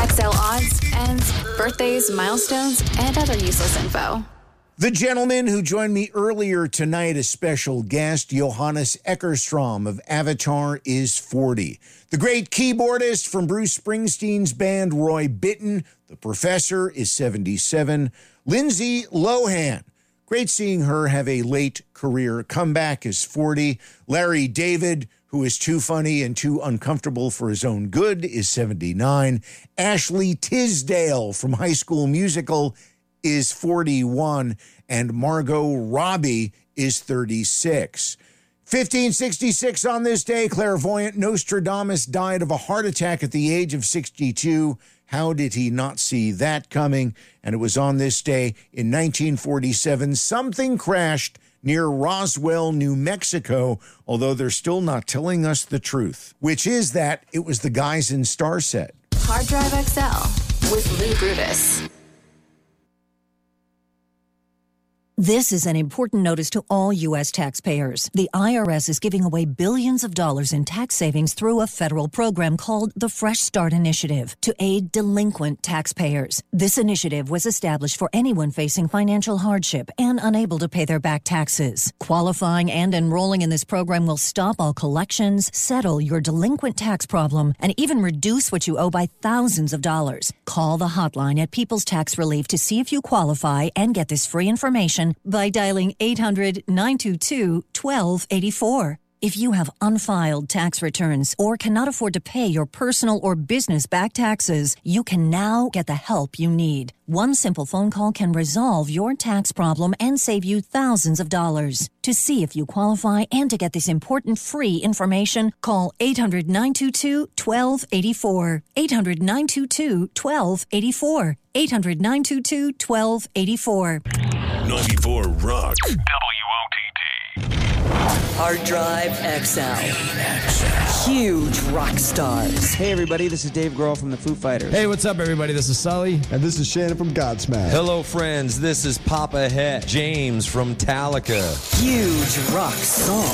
XL odds, ends, birthdays, milestones, and other useless info. The gentleman who joined me earlier tonight, a special guest, Johannes Eckerstrom of Avatar, is 40. The great keyboardist from Bruce Springsteen's band, Roy Bittan, the professor, is 77. Lindsay Lohan, great seeing her have a late career comeback, is 40. Larry David, who is too funny and too uncomfortable for his own good, is 79. Ashley Tisdale from High School Musical is 41, and Margot Robbie is 36. 1566 on this day, clairvoyant Nostradamus died of a heart attack at the age of 62. How did he not see that coming? And it was on this day in 1947, something crashed near Roswell, New Mexico, although they're still not telling us the truth, which is that it was the guys in Starset. Hard Drive XL with Lou Brutus. This is an important notice to all U.S. taxpayers. The IRS is giving away billions of dollars in tax savings through a federal program called the Fresh Start Initiative to aid delinquent taxpayers. This initiative was established for anyone facing financial hardship and unable to pay their back taxes. Qualifying and enrolling in this program will stop all collections, settle your delinquent tax problem, and even reduce what you owe by thousands of dollars. Call the hotline at People's Tax Relief to see if you qualify and get this free information by dialing 800-922-1284. If you have unfiled tax returns or cannot afford to pay your personal or business back taxes, you can now get the help you need. One simple phone call can resolve your tax problem and save you thousands of dollars. To see if you qualify and to get this important free information, call 800-922-1284. 800-922-1284. 800-922-1284. 94 Rock. WOTD. Hard Drive XL. Huge rock stars. Hey everybody, this is Dave Grohl from the Foo Fighters. Hey, what's up everybody? This is Sully. And this is Shannon from Godsmack. Hello friends, this is Papa Het, James from Metallica. Huge rock songs.